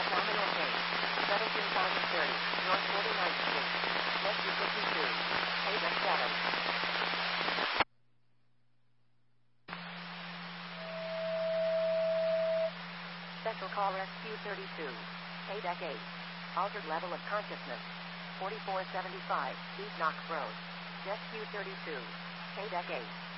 Abdominal pain. 17,030. North 49th Street. Rescue 52. Payback 7. Special call Rescue 32. Payback 8. Altered level of consciousness. 4475. East Knox Road. Rescue 32. Payback 8.